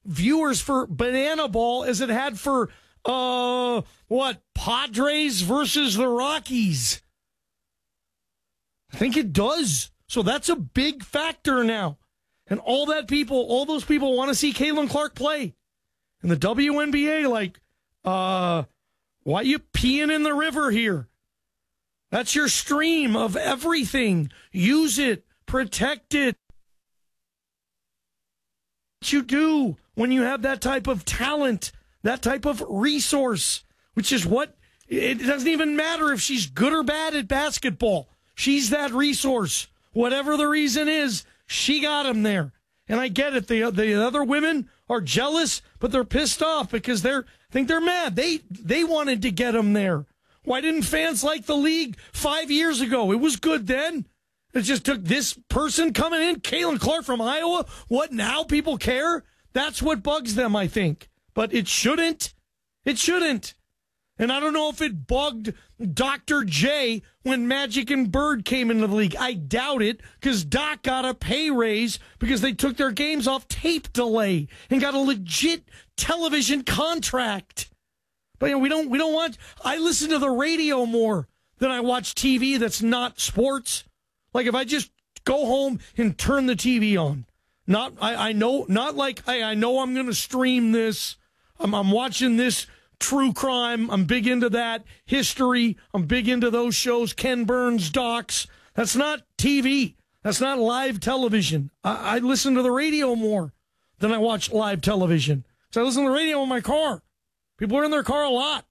viewers for Banana Ball as it had for, Padres versus the Rockies. I think it does. So that's a big factor now. And all those people want to see Caitlin Clark play. And the WNBA, why you peeing in the river here? That's your stream of everything. Use it. Protect it. What you do when you have that type of talent, that type of resource, which is what, it doesn't even matter if she's good or bad at basketball. She's that resource. Whatever the reason is, she got him there. And I get it. The other women are jealous, but they're pissed off because think they're mad. They wanted to get him there. Why didn't fans like the league 5 years ago? It was good then. It just took this person coming in, Caitlin Clark from Iowa. What now? People care? That's what bugs them, I think. But it shouldn't. It shouldn't. And I don't know if it bugged Dr. J when Magic and Bird came into the league. I doubt it, because Doc got a pay raise because they took their games off tape delay and got a legit television contract. But we don't want. I listen to the radio more than I watch TV that's not sports. Like if I just go home and turn the TV on, I know I'm going to stream this. I'm watching this. True crime, I'm big into that. History, I'm big into those shows. Ken Burns docs. That's not TV. That's not live television. I listen to the radio more than I watch live television. So I listen to the radio in my car. People are in their car a lot.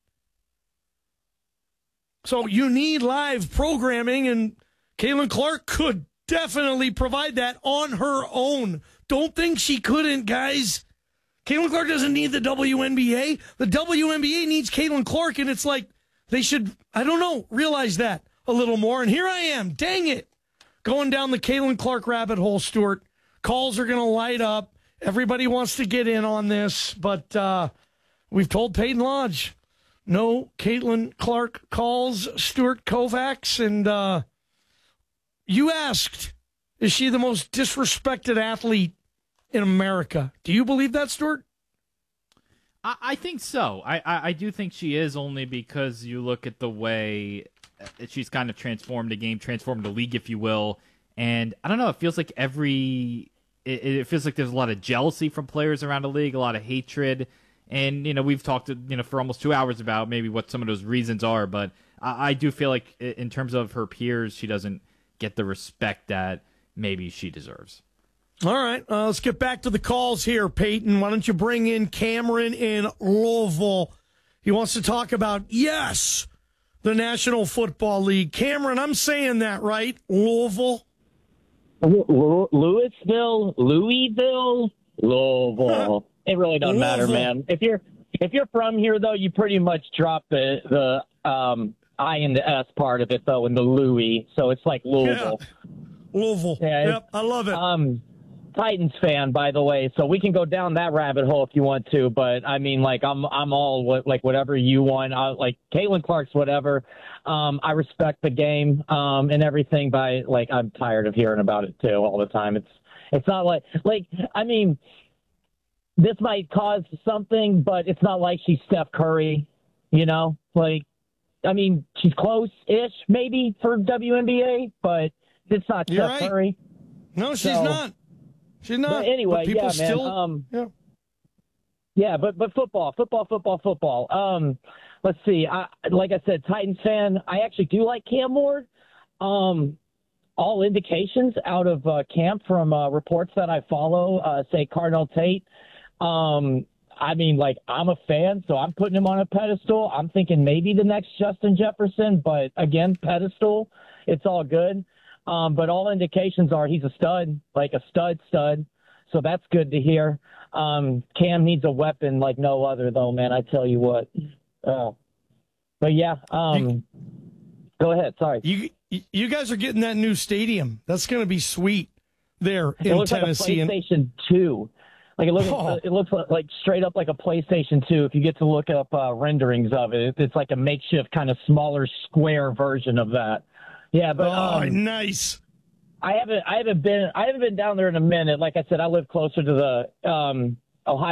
So you need live programming, and Caitlin Clark could definitely provide that on her own. Don't think she couldn't, guys. Caitlin Clark doesn't need the WNBA. The WNBA needs Caitlin Clark, and it's like they should, realize that a little more. And here I am, dang it, going down the Caitlin Clark rabbit hole, Stuart. Calls are going to light up. Everybody wants to get in on this, but we've told Peyton Lodge, no Caitlin Clark calls, Stuart Kovacs. And you asked, is she the most disrespected athlete in America? Do you believe that, Stuart? I think so. I do think she is, only because you look at the way she's kind of transformed the game, transformed the league, if you will. And I don't know, it feels like it feels like there's a lot of jealousy from players around the league, a lot of hatred. And, we've talked, for almost 2 hours about maybe what some of those reasons are. But I do feel like in terms of her peers, she doesn't get the respect that maybe she deserves. All right, let's get back to the calls here, Peyton. Why don't you bring in Cameron in Louisville? He wants to talk about, the National Football League. Cameron, I'm saying that right? Louisville? Louisville, Louisville. It really doesn't matter, man. If you're from here, though, you pretty much drop the I and the S part of it, though, in the Louis. So it's like Louisville. Yeah. Louisville. Yeah, yep, I love it. Titans fan, by the way, so we can go down that rabbit hole if you want to. But I mean, I'm all whatever you want. Caitlin Clark's whatever. I respect the game and everything. I'm tired of hearing about it too all the time. It's not I mean, this might cause something, but it's not like she's Steph Curry, I mean, she's close-ish maybe for WNBA, but it's not Steph Curry. No, she's not. She's not. But anyway, but people man. still, Yeah, but football. Let's see. Like I said, Titans fan. I actually do like Cam Ward. All indications out of camp from reports that I follow say Cardinal Tate. I mean, I'm a fan, so I'm putting him on a pedestal. I'm thinking maybe the next Justin Jefferson, but again, pedestal. It's all good. But all indications are he's a stud, a stud. So that's good to hear. Cam needs a weapon like no other, though, man. I tell you what. But yeah, go ahead. Sorry. You guys are getting that new stadium. That's going to be sweet there in Tennessee. Like a PlayStation 2. It looks like straight up like a PlayStation 2. If you get to look up renderings of it, it's like a makeshift kind of smaller square version of that. Yeah, but nice. I haven't been down there in a minute. Like I said, I live closer to the Ohio